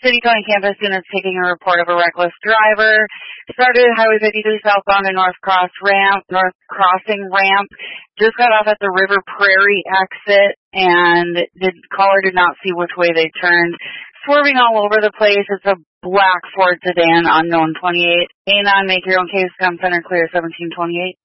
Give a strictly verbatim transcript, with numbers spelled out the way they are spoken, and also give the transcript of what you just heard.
City County campus units taking a report of a reckless driver. Started at Highway fifty-three southbound and North Cross ramp, North Crossing ramp. Just got off at the River Prairie exit, and the caller did not see which way they turned. Swerving all over the place. It's a black Ford sedan, unknown twenty-eight. Anon, make your own case, come center clear seventeen twenty-eight.